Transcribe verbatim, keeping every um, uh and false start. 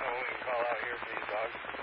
someone we can call out here for these dogs.